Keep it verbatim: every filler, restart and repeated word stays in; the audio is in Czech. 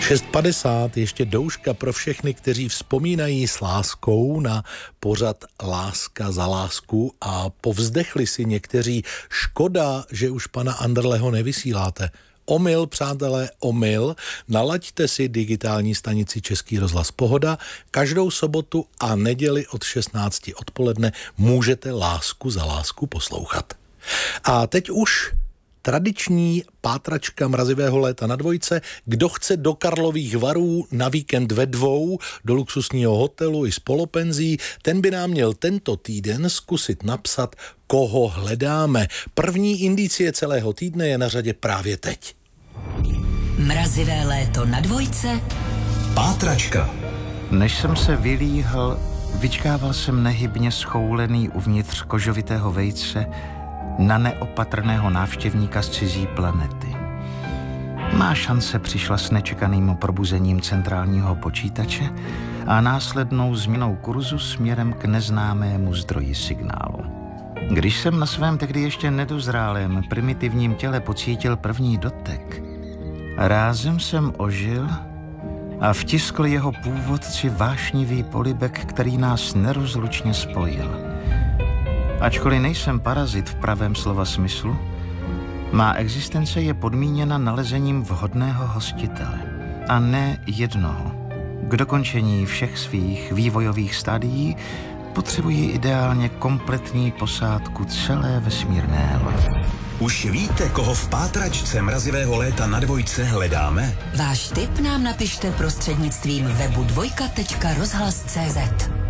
šest padesát, ještě douška pro všechny, kteří vzpomínají s láskou na pořad Láska za lásku a povzdechli si někteří, škoda, že už pana Anderleho nevysíláte. Omyl, přátelé, omyl. Nalaďte si digitální stanici Český rozhlas Pohoda. Každou sobotu a neděli od šestnácti odpoledne můžete Lásku za lásku poslouchat. A teď už tradiční pátračka mrazivého léta na dvojce. Kdo chce do Karlových Varů na víkend ve dvou, do luxusního hotelu i s polopenzí, ten by nám měl tento týden zkusit napsat, koho hledáme. První indicie celého týdne je na řadě právě teď. Mrazivé léto na dvojce. Pátračka. Než jsem se vylíhl, vyčkával jsem nehybně schoulený uvnitř kožovitého vejce na neopatrného návštěvníka z cizí planety. Má šance přišla s nečekaným probuzením centrálního počítače a následnou změnou kurzu směrem k neznámému zdroji signálu. Když jsem na svém tehdy ještě nedozrálém primitivním těle pocítil první dotek, rázem jsem ožil a vtiskl jeho původci vášnivý polibek, který nás nerozlučně spojil. Ačkoliv nejsem parazit v pravém slova smyslu, má existence je podmíněna nalezením vhodného hostitele. A ne jednoho. K dokončení všech svých vývojových stádií potřebují ideálně kompletní posádku celé vesmírné lodi. Už víte, koho v pátračce mrazivého léta na dvojce hledáme? Váš tip nám napište prostřednictvím webu dvojka tečka rozhlas tečka cé zet.